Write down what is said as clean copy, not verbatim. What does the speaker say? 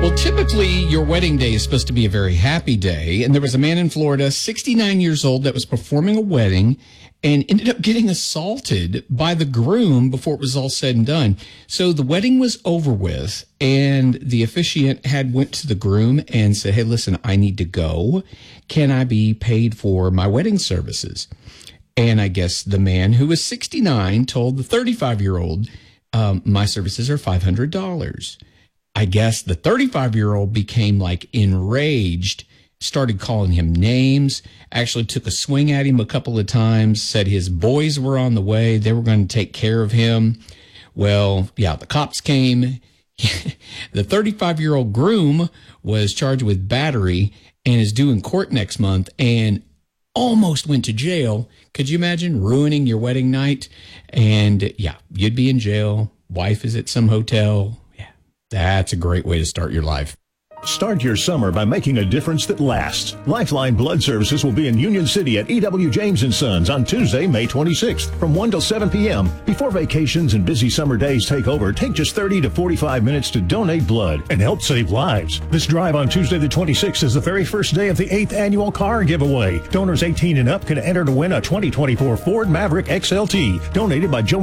Well, typically your wedding day is supposed to be a very happy day. And there was a man in Florida, 69 years old, that was performing a wedding and ended up getting assaulted by the groom before it was all said and done. So the wedding was over with, and the officiant had went to the groom and said, hey, listen, I need to go. Can I be paid for my wedding services? And I guess the man who was 69 told the 35-year-old, my services are $500. I guess the 35-year-old became like enraged, started calling him names, actually took a swing at him a couple of times, said his boys were on the way. They were going to take care of him. Well, yeah, the cops came. The 35-year-old groom was charged with battery and is due in court next month and almost went to jail. Could you imagine ruining your wedding night? And yeah, you'd be in jail. Wife is at some hotel. That's a great way to start your life. Start your summer by making a difference that lasts. Lifeline Blood Services will be in Union City at E.W. James & Sons on Tuesday, May 26th from 1 till 7 p.m. Before vacations and busy summer days take over, take just 30 to 45 minutes to donate blood and help save lives. This drive on Tuesday the 26th is the very first day of the 8th annual car giveaway. Donors 18 and up can enter to win a 2024 Ford Maverick XLT donated by Joe